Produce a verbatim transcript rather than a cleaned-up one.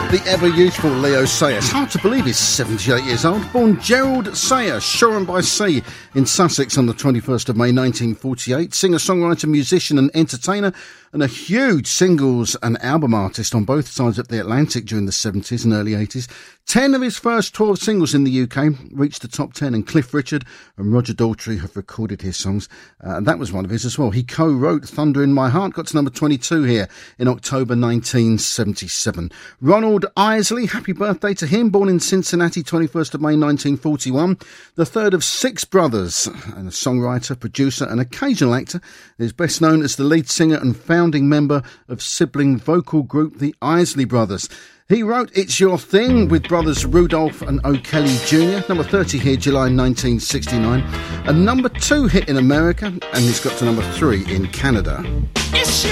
The ever-youthful Leo Sayer. It's hard to believe he's seventy-eight years old. Born Gerald Sayer, Shoreham by Sea in Sussex on the twenty-first of May nineteen forty-eight. Singer-songwriter, musician and entertainer, and a huge singles and album artist on both sides of the Atlantic during the seventies and early eighties. Ten of his first twelve singles in the U K reached the top ten, and Cliff Richard and Roger Daltrey have recorded his songs. Uh, and that was one of his as well. He co-wrote Thunder in My Heart, got to number twenty-two here in October nineteen seventy-seven. Ronald Isley, happy birthday to him, born in Cincinnati, twenty-first of May nineteen forty-one. The third of six brothers, and a songwriter, producer and occasional actor. Is best known as the lead singer and founding member of sibling vocal group The Isley Brothers. He wrote It's Your Thing with brothers Rudolph and O'Kelly Junior Number thirty here, July nineteen sixty-nine. A number two hit in America, and it's got to number three in Canada. It's